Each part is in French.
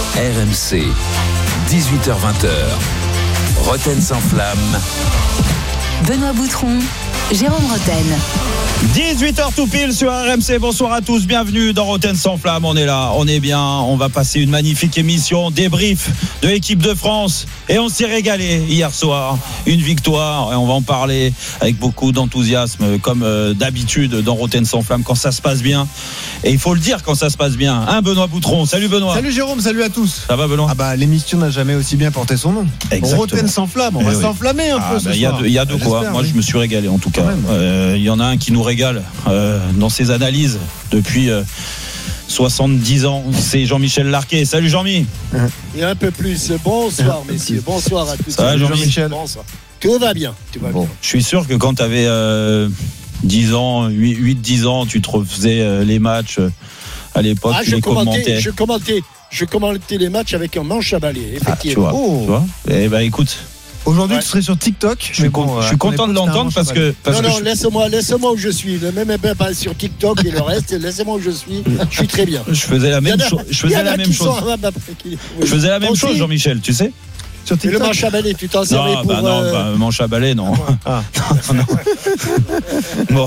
RMC, 18h-20h, Roten sans flamme. Benoît Boutron, Jérôme Roten. 18h tout pile sur RMC, bonsoir à tous, bienvenue dans Roten sans flamme, on est là, on est bien, on va passer une magnifique émission, débrief de l'équipe de France et on s'est régalé hier soir, une victoire et on va en parler avec beaucoup d'enthousiasme comme d'habitude dans Roten sans flamme quand ça se passe bien et il faut le dire quand ça se passe bien, hein Benoît Boutron, salut Benoît. Salut Jérôme, salut à tous. Ça va Benoît? Ah bah l'émission n'a jamais aussi bien porté son nom. Exactement. Roten sans flamme, on va s'enflammer un peu ce soir. Il y a de quoi, moi je me suis régalé en tout cas, il y en a un qui nous régale dans ses analyses depuis 70 ans, c'est Jean-Michel Larquet. Salut Jean-Mi. Et un peu plus. Bonsoir messieurs, bonsoir à tous. Ça va Jean-Michel? Bonsoir. Tout va bien, bien. Je suis sûr que quand tu avais 10 ans, 8-10 ans, tu te refaisais les matchs à l'époque, tu les commentais. Je commentais les matchs avec un manche à balai, effectivement. Tu vois. Eh ben écoute. Aujourd'hui, tu serais sur TikTok. Je suis content de l'entendre parce que. Non, laisse-moi où je suis. Même pas sur TikTok et le reste. Laissez-moi où je suis. Je suis très bien. Je faisais la même chose. Je faisais la même chose, Jean-Michel, tu sais. Sur TikTok. Et le manche à balai, tu t'en servais pour. Non, manche à balai, non. Non. Bon.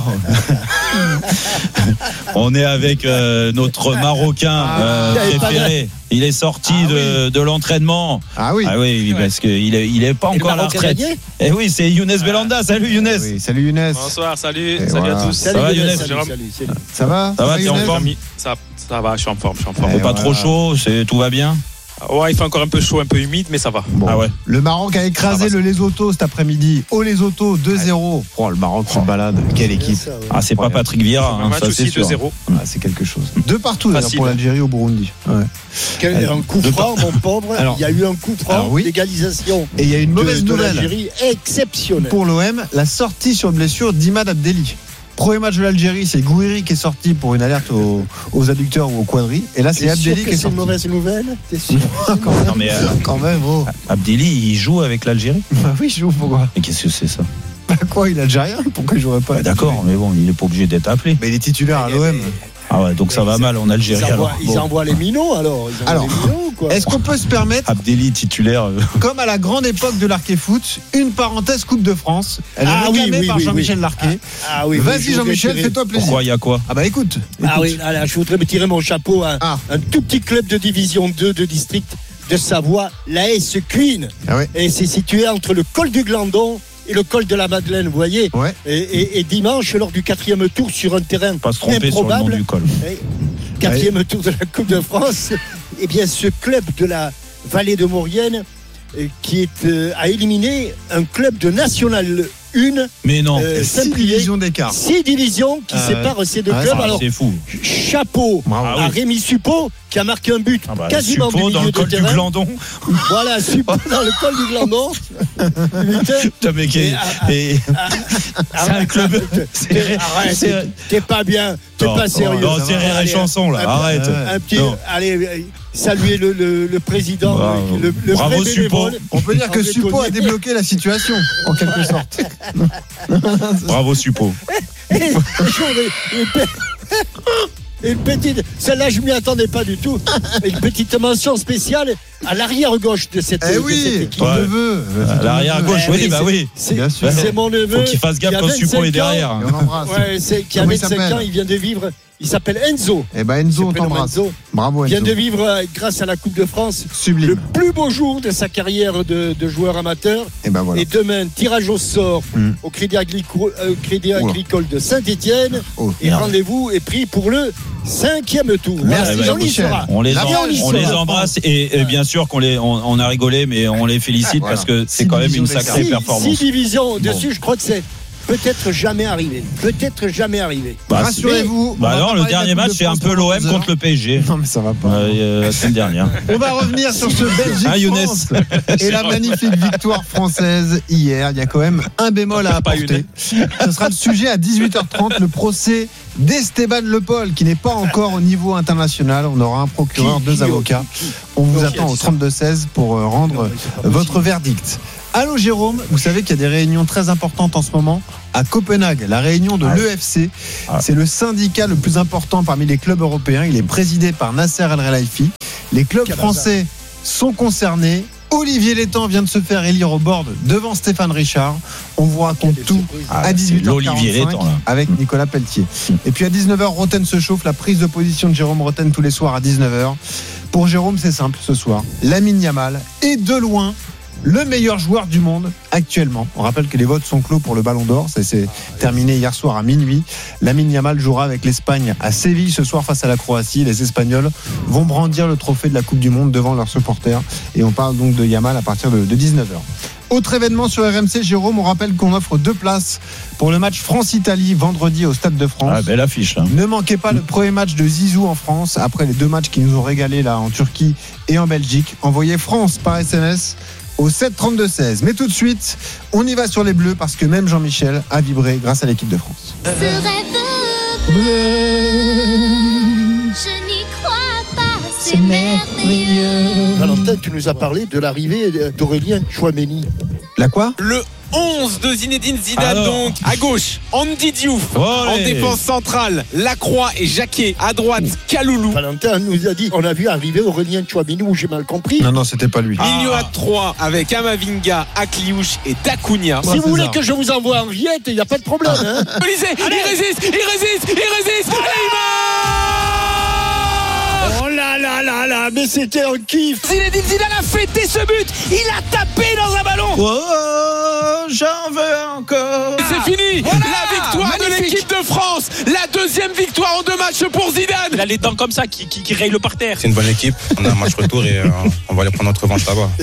On est avec notre Marocain préféré. Il est sorti de l'entraînement. Ah oui, parce qu'il est pas encore à la retraite. Et oui, c'est Younes Belhanda. Salut Younes. Oui, salut Younes. Bonsoir, salut à tous. Ça va Younes? Salut. Ça va? Ça va, t'es en forme? Ça va, je suis en forme. C'est pas trop chaud, tout va bien? Ouais, il fait encore un peu chaud, un peu humide, mais ça va. Bon. Ah ouais. Le Maroc a écrasé le Lesotho cet après-midi. Au Lesotho, 2-0. Oh, le Maroc se balade. Quelle équipe. C'est pas Patrick Vieira. Un match aussi 2-0. C'est quelque chose. 2 partout d'ailleurs pour l'Algérie au Burundi. Ouais. Un coup franc, mon pauvre. Il y a eu un coup franc d'égalisation. Et il y a une mauvaise nouvelle. L'Algérie exceptionnelle. Pour l'OM, la sortie sur blessure d'Imad Abdelli. Premier match de l'Algérie, c'est Gouiri qui est sorti pour une alerte aux adducteurs ou aux quadris. Et là, c'est Abdelli qui est sorti. C'est une mauvaise nouvelle? T'es sûr? Quand même. Abdelli, il joue avec l'Algérie? Bah oui, il joue. Pourquoi? Mais qu'est-ce que c'est ça? Quoi, il est algérien? Pourquoi il jouerait pas? D'accord, mais bon, il est pas obligé d'être appelé. Mais il est titulaire à l'OM. Ah ouais, donc ça va mal en Algérie. Ils envoient les minots alors. Est-ce qu'on peut se permettre, Abdelli titulaire, comme à la grande époque de Larquet Foot, une parenthèse Coupe de France? Elle est réclamée par Jean-Michel Larquet. Vas-y Jean-Michel, fais-toi plaisir. Pourquoi, il y a quoi? Ah bah écoute. Je voudrais me tirer mon chapeau à un tout petit club de division 2 de district de Savoie, l'AS Queen. Et c'est situé entre le col du Glandon et le col de la Madeleine, vous voyez. Et dimanche, lors du 4e tour sur un terrain pas se tromper improbable, sur le nom du col. 4e tour de la Coupe de France, eh bien ce club de la vallée de Maurienne qui a éliminé un club de National 1. Mais non, 6 divisions d'écart. 6 divisions qui séparent ces deux clubs. Alors, c'est fou. Chapeau à Rémi Suppot qui a marqué un but quasiment Suppot du milieu de terrain. dans le col du Glandon. Voilà, Suppot dans le col du Glandon. C'est un club. Arrête, t'es pas bien, t'es pas sérieux. Non, c'est Rire et Chanson là, arrête. Allez, saluer le président. Bravo Suppot. On peut dire que Suppot a débloqué la situation, en quelque sorte. Bravo Suppot. Une petite, celle-là je m'y attendais pas du tout. Une petite mention spéciale à l'arrière gauche de cette équipe. Ton neveu. À l'arrière gauche, oui. C'est mon neveu. Faut qu'il fasse gaffe quand Suppot est derrière. Qui a 25 ans, il vient de vivre. Il s'appelle Enzo. Enzo, on t'embrasse. Bravo Enzo. Il vient de vivre, grâce à la Coupe de France, sublime, le plus beau jour de sa carrière de joueur amateur. Et demain, tirage au sort au Crédit Agricole de Saint-Étienne. Et rendez-vous est pris pour le 5e tour. Merci on les embrasse et bien sûr qu'on a rigolé, mais on les félicite parce que c'est quand même une sacrée performance. 6 divisions dessus, je crois que c'est peut-être jamais arrivé. Rassurez-vous. Non, le dernier match, c'est un peu l'OM contre le PSG. Non, mais ça va pas. La semaine dernière. On va revenir sur ce Belgique-France et la magnifique victoire française hier. Il y a quand même un bémol à apporter. Ce sera le sujet à 18h30, le procès d'Esteban Le Paul, qui n'est pas encore au niveau international. On aura un procureur, 2 avocats. On vous attend au 32-16 pour rendre votre verdict. Allô Jérôme, vous savez qu'il y a des réunions très importantes en ce moment à Copenhague, la réunion de l'EFC. C'est le syndicat le plus important parmi les clubs européens. Il est présidé par Nasser El Khelaifi. Les clubs français sont concernés. Olivier Létang vient de se faire élire au board devant Stéphane Richard. On vous raconte tout à 18h45 avec Nicolas Pelletier. Et puis à 19h, Roten se chauffe. La prise de position de Jérôme Roten tous les soirs à 19h. Pour Jérôme, c'est simple ce soir. Lamine Yamal est de loin le meilleur joueur du monde actuellement. On rappelle que les votes sont clos pour le Ballon d'Or. Ça s'est terminé hier soir à minuit. Lamine Yamal jouera avec l'Espagne à Séville ce soir face à la Croatie. Les Espagnols vont brandir le trophée de la Coupe du Monde devant leurs supporters. Et on parle donc de Yamal à partir de 19h. Autre événement sur RMC, Jérôme, on rappelle qu'on offre 2 places pour le match France-Italie vendredi au Stade de France. Ah, belle affiche. Hein. Ne manquez pas le premier match de Zizou en France après les 2 matchs qui nous ont régalé là en Turquie et en Belgique. Envoyez France par SMS au 7-32-16. Mais tout de suite, on y va sur les Bleus parce que même Jean-Michel a vibré grâce à l'équipe de France. Ce rêve bleu, je n'y crois pas, c'est merveilleux. Valentin, tu nous as parlé de l'arrivée d'Aurélien Tchouaméni. La quoi ? Le 11 de Zinedine Zidane, donc à gauche, Andy Diouf. En défense centrale, Lacroix et Jacquet. À droite, Kaloulou. Valentin nous a dit, on a vu arriver Aurélien Tchouaméni, où j'ai mal compris. Non, c'était pas lui. Milieu à 3 avec Amavinga, Akliouche et Dacunia. Si vous voulez que je vous envoie en Henriette, il n'y a pas de problème. Hein. Il résiste. Oh là là, mais c'était un kiff. Zinedine Zidane a fêté ce but. Il a tapé dans un ballon. Oh, j'en veux encore. C'est fini. Voilà, la victoire de l'équipe de France. La 2e victoire en 2 matchs pour Zidane. Il a les dents comme ça qui rayent le parterre. C'est une bonne équipe. On a un match retour et on va aller prendre notre revanche là-bas.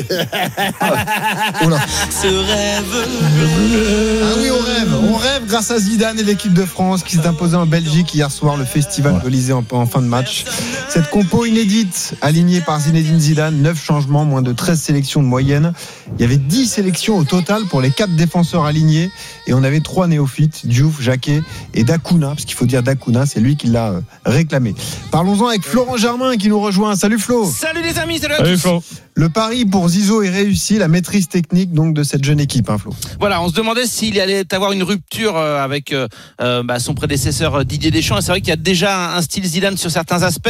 Ce rêve. Ah oui, on rêve grâce à Zidane et l'équipe de France qui s'est imposée en Belgique hier soir, le festival d'Elysée en fin de match. Cette compo inédite alignée par Zinedine Zidane, 9 changements, moins de 13 sélections de moyenne. Il y avait 10 sélections au total pour les 4 défenseurs alignés et on avait 3 néophytes, Diouf, Jacquet et Dacouna, parce qu'il faut dire Dacouna, c'est lui qui l'a réclamé. Parlons-en avec Florent Germain qui nous rejoint. Salut Flo. Salut les amis, salut à tous. Flo. Le pari pour Zizou est réussi, la maîtrise technique donc de cette jeune équipe, hein, Flo. Voilà, on se demandait s'il allait avoir une rupture avec son prédécesseur Didier Deschamps. Et c'est vrai qu'il y a déjà un style Zidane sur certains aspects,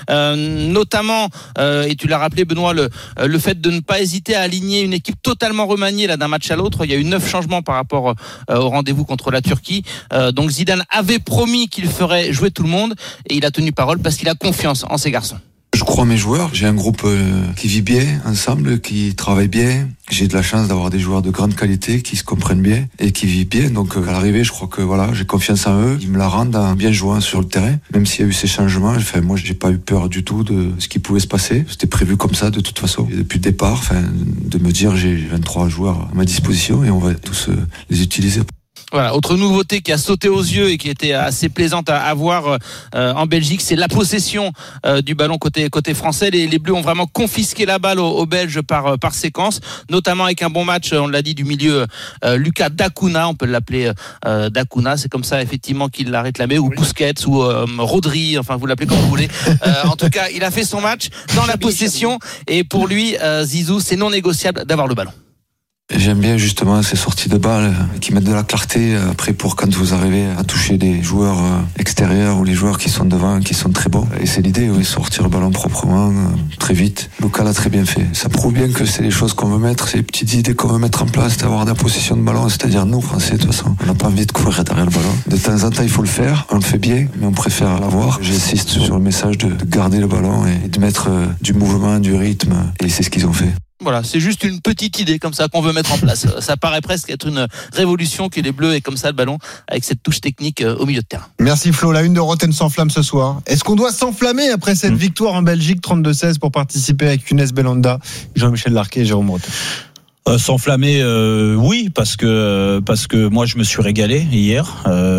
notamment, et tu l'as rappelé Benoît, le fait de ne pas hésiter à aligner une équipe totalement remaniée là d'un match à l'autre. Il y a eu 9 changements par rapport au rendez-vous contre la Turquie. Donc Zidane avait promis qu'il ferait jouer tout le monde et il a tenu parole parce qu'il a confiance en ses garçons. Je crois en mes joueurs. J'ai un groupe qui vit bien ensemble, qui travaille bien. J'ai de la chance d'avoir des joueurs de grande qualité qui se comprennent bien et qui vivent bien. Donc à l'arrivée, je crois que voilà, j'ai confiance en eux. Ils me la rendent en bien jouant sur le terrain. Même s'il y a eu ces changements, moi j'ai pas eu peur du tout de ce qui pouvait se passer. C'était prévu comme ça de toute façon. Et depuis le départ, de me dire j'ai 23 joueurs à ma disposition et on va tous les utiliser. Voilà, autre nouveauté qui a sauté aux yeux et qui était assez plaisante à voir en Belgique, c'est la possession du ballon côté français. Les Bleus ont vraiment confisqué la balle aux Belges par séquence, notamment avec un bon match, on l'a dit, du milieu Lucas Dacouna, on peut l'appeler Dacouna, c'est comme ça effectivement qu'il l'a réclamé, ou Busquets, ou Rodri, enfin vous l'appelez comme vous voulez. En tout cas, il a fait son match dans la possession et pour lui, Zizou, c'est non négociable d'avoir le ballon. J'aime bien justement ces sorties de balles qui mettent de la clarté après pour quand vous arrivez à toucher des joueurs extérieurs ou les joueurs qui sont devant, qui sont très bons. Et c'est l'idée, oui, sortir le ballon proprement, très vite. Lucas l'a très bien fait. Ça prouve bien que c'est les choses qu'on veut mettre, c'est les petites idées qu'on veut mettre en place, d'avoir de la possession de ballon. C'est-à-dire nous, Français, de toute façon, on n'a pas envie de courir derrière le ballon. De temps en temps, il faut le faire, on le fait bien, mais on préfère l'avoir. J'insiste sur le message de garder le ballon et de mettre du mouvement, du rythme, et c'est ce qu'ils ont fait. Voilà, c'est juste une petite idée comme ça qu'on veut mettre en place. Ça paraît presque être une révolution que les Bleus aient comme ça le ballon avec cette touche technique au milieu de terrain. Merci Flo, la une de Roten s'enflamme ce soir. Est-ce qu'on doit s'enflammer après cette victoire en Belgique 32-16 pour participer avec Younes Belhanda, Jean-Michel Larquet et Jérôme Roten? S'enflammer, oui, parce que moi je me suis régalé hier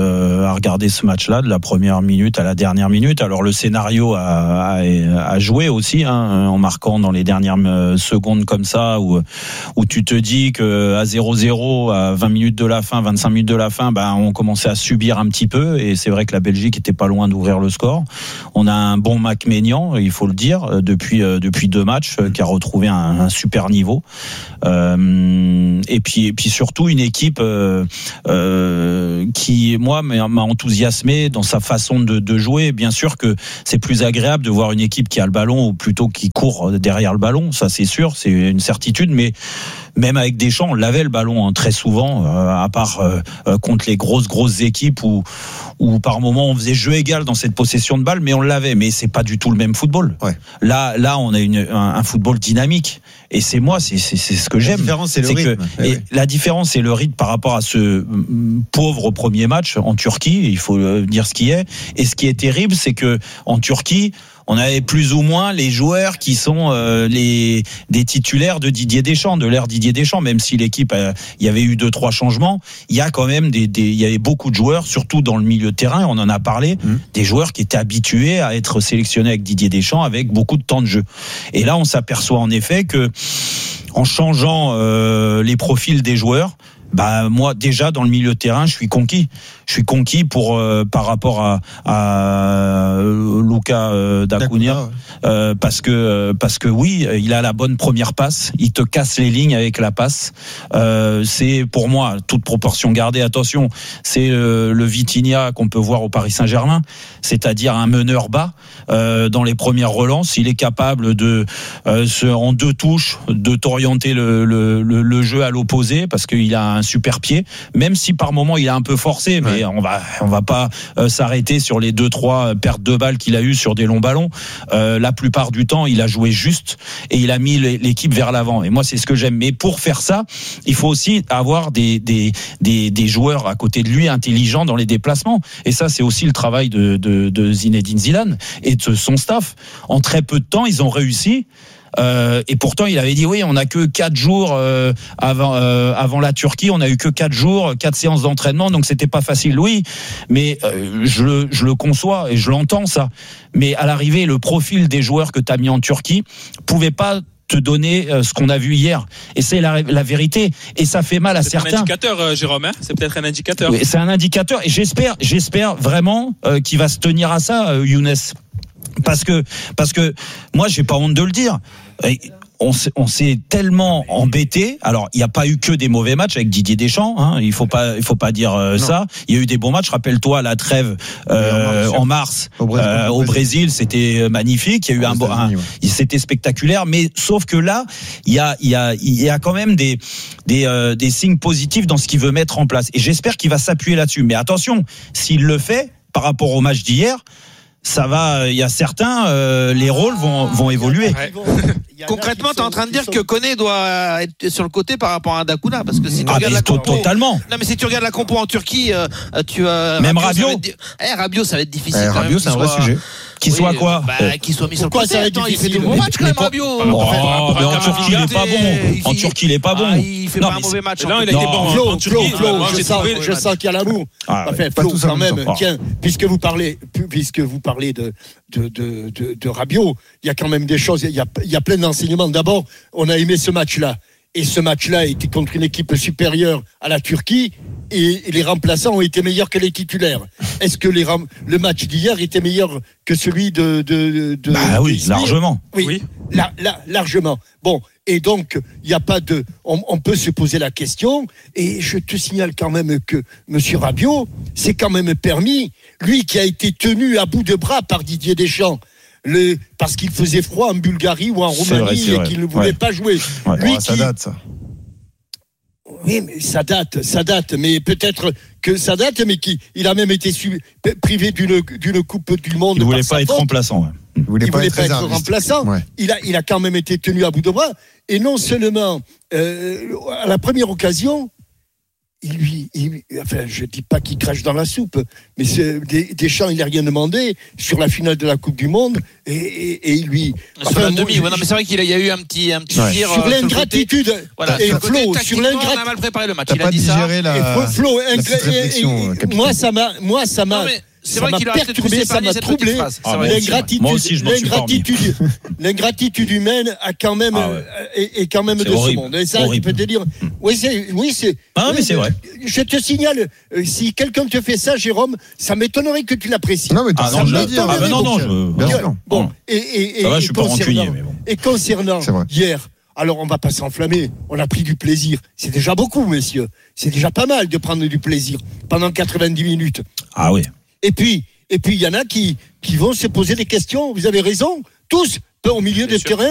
à regarder ce match-là de la première minute à la dernière minute. Alors le scénario a joué aussi, en marquant dans les dernières secondes comme ça, où tu te dis que à 0-0, à 20 minutes de la fin, 25 minutes de la fin, on commençait à subir un petit peu. Et c'est vrai que la Belgique était pas loin d'ouvrir le score. On a un bon Mac Maignan, il faut le dire, depuis 2 matchs, qui a retrouvé un super niveau. Et puis surtout une équipe qui, moi, m'a enthousiasmé dans sa façon de jouer. Bien sûr que c'est plus agréable de voir une équipe qui a le ballon ou plutôt qui court derrière le ballon. Ça, c'est sûr, c'est une certitude. Mais même avec Deschamps, on l'avait le ballon très souvent, à part contre les grosses équipes où par moment on faisait jeu égal dans cette possession de balle, mais on l'avait. Mais c'est pas du tout le même football. Ouais. Là, on a un football dynamique. Et c'est ce que j'aime. La différence, c'est le rythme. La différence, c'est le rythme par rapport à ce pauvre premier match en Turquie. Il faut dire ce qui est. Et ce qui est terrible, c'est que en Turquie, on avait plus ou moins les joueurs qui sont des titulaires de Didier Deschamps, de l'ère Didier Deschamps, même si l'équipe, il y avait eu 2-3 changements, il y a quand même il y avait beaucoup de joueurs, surtout dans le milieu de terrain, on en a parlé, des joueurs qui étaient habitués à être sélectionnés avec Didier Deschamps, avec beaucoup de temps de jeu. Et là, on s'aperçoit en effet que en changeant les profils des joueurs, moi déjà dans le milieu de terrain, je suis conquis pour par rapport à Luka Dacunia, parce que oui, il a la bonne première passe, il te casse les lignes avec la passe. C'est pour moi, toute proportion gardée, attention, c'est le Vitinha qu'on peut voir au Paris Saint-Germain, c'est-à-dire un meneur bas dans les premières relances. Il est capable de en 2 touches de t'orienter le jeu à l'opposé, parce qu'il a un super pied, même si par moment il a un peu forcé, mais on va pas s'arrêter sur les 2-3 pertes de balles qu'il a eues sur des longs ballons. La plupart du temps, il a joué juste et il a mis l'équipe vers l'avant. Et moi, c'est ce que j'aime. Mais pour faire ça, il faut aussi avoir des joueurs à côté de lui intelligents dans les déplacements. Et ça, c'est aussi le travail de Zinedine Zidane et de son staff. En très peu de temps, ils ont réussi. Et pourtant il avait dit oui, on n'a que 4 jours avant la Turquie, on a eu que 4 jours, 4 séances d'entraînement, donc c'était pas facile, oui, mais je le conçois et je l'entends ça, mais à l'arrivée le profil des joueurs que tu as mis en Turquie pouvait pas te donner ce qu'on a vu hier, et c'est la vérité, et ça fait mal à certains. C'est un indicateur, Jérôme, hein, c'est peut-être un indicateur. Oui, c'est un indicateur, et j'espère vraiment qu'il va se tenir à ça, Younes. Parce que moi j'ai pas honte de le dire. On s'est tellement embêté. Alors, il n'y a pas eu que des mauvais matchs avec Didier Deschamps, hein. Il faut pas dire ça. Il y a eu des bons matchs. Rappelle-toi la trêve en mars au Brésil, c'était magnifique. Il y a eu c'était spectaculaire. Mais sauf que là, il y a quand même des signes positifs dans ce qu'il veut mettre en place. Et j'espère qu'il va s'appuyer là-dessus. Mais attention, s'il le fait par rapport au match d'hier, ça va, il y a certains, les rôles vont évoluer. Concrètement, tu es en train de dire que Koné doit être sur le côté par rapport à Dakuna, parce que si tu regardes la compo, totalement. Non, mais si tu regardes la compo en Turquie, tu as même Rabiot. Rabiot, ça va être difficile. Rabiot, c'est un vrai sujet. Qu'il soit quoi qu'il soit mis sur le côté. Il fait de bons matchs quand même, Rabiot. Mais en Turquie, il est pas bon. En Turquie, il est pas bon. Il fait pas un mauvais match. Non, il a été bon en Turquie. Je sens qu'il y a l'amour. Flo, quand même, tiens, puisque vous parlez de Rabiot, il y a quand même des choses, il y a plein d'enseignements. D'abord, on a aimé ce match-là. Et ce match-là était contre une équipe supérieure à la Turquie, et les remplaçants ont été meilleurs que les titulaires. Est-ce que le match d'hier était meilleur que celui de oui, largement. Oui. Largement. Bon, et donc il n'y a pas de. On peut se poser la question. Et je te signale quand même que Monsieur Rabiot s'est quand même permis, lui qui a été tenu à bout de bras par Didier Deschamps, parce qu'il faisait froid en Bulgarie ou en Roumanie et qu'il ne voulait pas jouer. Ouais. Ça date, ça. Oui, mais ça date, mais peut-être que ça date, mais il a même été privé d'une Coupe du Monde. Il ne voulait pas être remplaçant. Ouais. Il voulait pas être remplaçant. Ouais. Il a quand même été tenu à bout de bras. Et non seulement, à la première occasion, enfin, je dis pas qu'il crache dans la soupe, mais Deschamps, il n'a rien demandé sur la finale de la Coupe du Monde, et il lui. Sur la demi, non, mais c'est vrai qu'il y a eu un petit tir sur l'ingratitude. Voilà, et Flo, sur l'ingratitude, on a mal préparé le match. Il a dit ça. Flo, moi, ça m'a. C'est vrai qu'il a perturbé, ça m'a troublé. Moi aussi, je m'en suis parmi. L'ingratitude humaine a quand même est quand même de ce monde. Et ça, je peux te dire. Oui, c'est. Ah, mais c'est vrai. Je te signale, si quelqu'un te fait ça, Jérôme, ça m'étonnerait que tu l'apprécies. Non, mais ça me dire. Non. Bon, et ça va, je suis pas rancunier, mais bon. Et concernant hier. Alors, on va pas s'enflammer. On a pris du plaisir. C'est déjà beaucoup, messieurs. C'est déjà pas mal de prendre du plaisir pendant 90 minutes. Ah oui. Et puis, il y en a qui vont se poser des questions. Vous avez raison. Tous, au milieu des terrains.